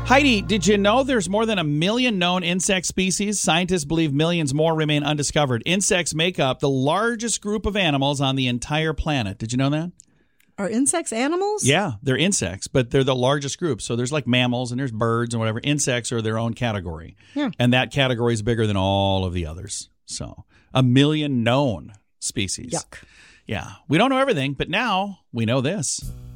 Heidi, did you know there's more than 1 million known insect species? Scientists believe millions more remain undiscovered. Insects make up the largest group of animals on the entire planet. Did you know that? Are insects animals? Yeah, they're insects, but they're the largest group. So there's like mammals and there's birds and whatever. Insects are their own category. Yeah. And that category is bigger than all of the others. So 1 million known species. Yuck. Yeah. We don't know everything, but now we know this.